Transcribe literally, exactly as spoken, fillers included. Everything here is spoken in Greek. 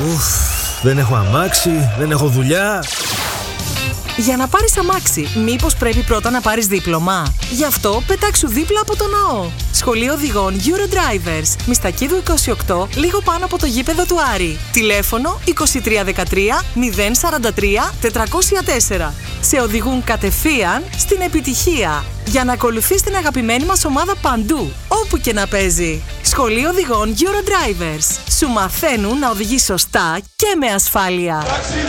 Ουφ, δεν έχω αμάξι, δεν έχω δουλειά. Για να πάρεις αμάξι, μήπως πρέπει πρώτα να πάρεις δίπλωμα? Γι' αυτό πετάξου δίπλα από το ναό. Σχολείο Οδηγών Eurodrivers, Μιστακίδου είκοσι οκτώ, λίγο πάνω από το γήπεδο του Άρη. Τηλέφωνο είκοσι τρία δεκατρία μηδέν σαράντα τρία τετρακόσια τέσσερα. Σε οδηγούν κατευθείαν στην επιτυχία. Για να ακολουθείς την αγαπημένη μας ομάδα παντού, όπου και να παίζει. Σχολείο Οδηγών Eurodrivers. Σου μαθαίνουν να οδηγείς σωστά και με ασφάλεια.